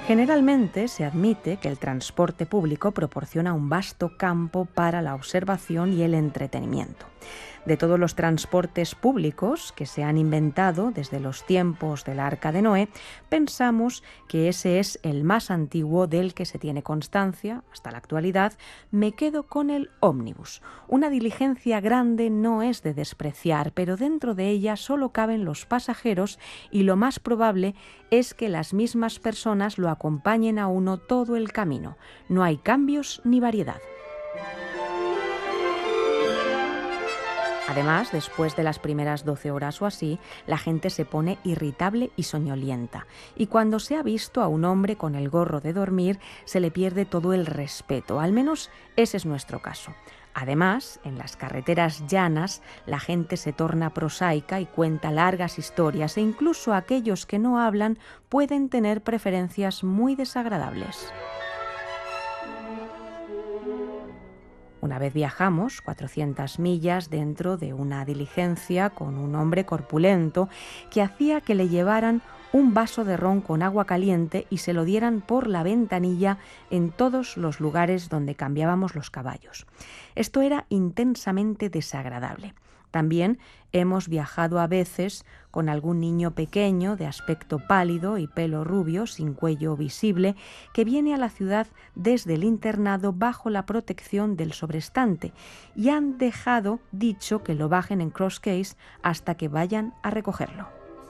Generalmente se admite que el transporte público proporciona un vasto campo para la observación y el entretenimiento. De todos los transportes públicos que se han inventado desde los tiempos del Arca de Noé, pensamos que ese es el más antiguo del que se tiene constancia hasta la actualidad. Me quedo con el ómnibus. Una diligencia grande no es de despreciar, pero dentro de ella solo caben los pasajeros y lo más probable es que las mismas personas lo acompañen a uno todo el camino. No hay cambios ni variedad. Además, después de las primeras 12 horas o así, la gente se pone irritable y soñolienta. Y cuando se ha visto a un hombre con el gorro de dormir, se le pierde todo el respeto. Al menos ese es nuestro caso. Además, en las carreteras llanas, la gente se torna prosaica y cuenta largas historias, e incluso aquellos que no hablan pueden tener preferencias muy desagradables. Una vez viajamos 400 millas dentro de una diligencia con un hombre corpulento que hacía que le llevaran un vaso de ron con agua caliente y se lo dieran por la ventanilla en todos los lugares donde cambiábamos los caballos. Esto era intensamente desagradable. También hemos viajado a veces con algún niño pequeño de aspecto pálido y pelo rubio sin cuello visible que viene a la ciudad desde el internado bajo la protección del sobrestante y han dejado dicho que lo bajen en Crosskeys hasta que vayan a recogerlo.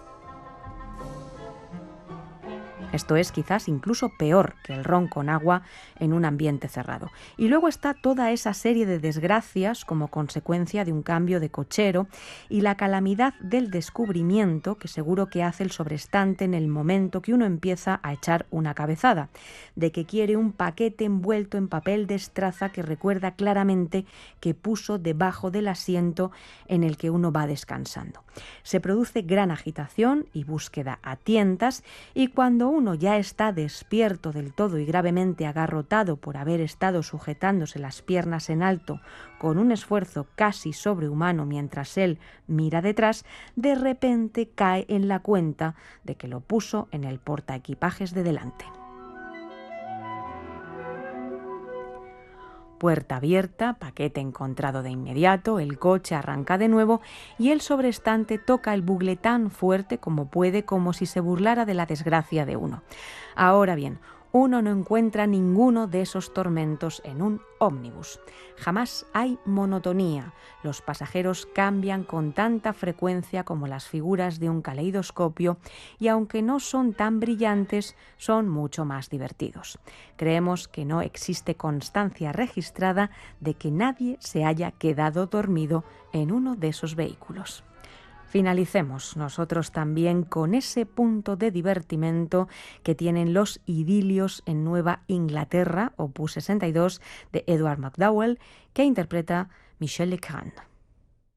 Esto es quizás incluso peor que el ron con agua en un ambiente cerrado. Y luego está toda esa serie de desgracias como consecuencia de un cambio de cochero y la calamidad del descubrimiento que seguro que hace el sobrestante en el momento que uno empieza a echar una cabezada, de que quiere un paquete envuelto en papel de estraza que recuerda claramente que puso debajo del asiento en el que uno va descansando. Se produce gran agitación y búsqueda a tientas, y cuando uno ya está despierto del todo y gravemente agarrotado por haber estado sujetándose las piernas en alto con un esfuerzo casi sobrehumano mientras él mira detrás, de repente cae en la cuenta de que lo puso en el portaequipajes de delante. Puerta abierta, paquete encontrado de inmediato, el coche arranca de nuevo y el sobrestante toca el bugle tan fuerte como puede, como si se burlara de la desgracia de uno. Ahora bien, uno no encuentra ninguno de esos tormentos en un ómnibus. Jamás hay monotonía. Los pasajeros cambian con tanta frecuencia como las figuras de un caleidoscopio y aunque no son tan brillantes, son mucho más divertidos. Creemos que no existe constancia registrada de que nadie se haya quedado dormido en uno de esos vehículos. Finalicemos nosotros también con ese punto de divertimento que tienen los idilios en Nueva Inglaterra, opus 62, de Edward MacDowell, que interpreta Michel Legrand.